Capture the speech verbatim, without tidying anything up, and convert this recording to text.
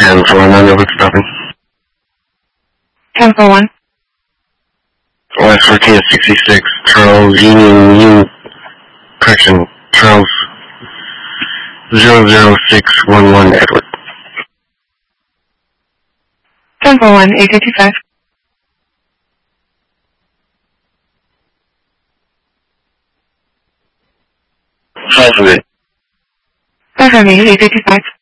ten four, nine over stopping. ten four one. West fourteen sixty-six, Charles Union, Union, correction, Charles zero zero six one one Edward. ten four one, eight eighty-five. five hundred. five hundred, eight eighty-five.